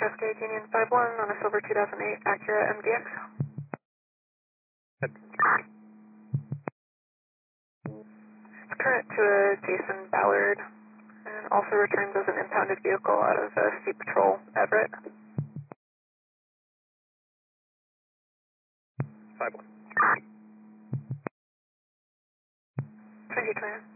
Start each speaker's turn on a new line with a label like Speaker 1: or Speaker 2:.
Speaker 1: Cascade Union 51 on a silver 2008 Acura MDX. It's current to a Jason Ballard and also returns as an impounded vehicle out of State Patrol Everett.
Speaker 2: 5-1.
Speaker 1: 2020.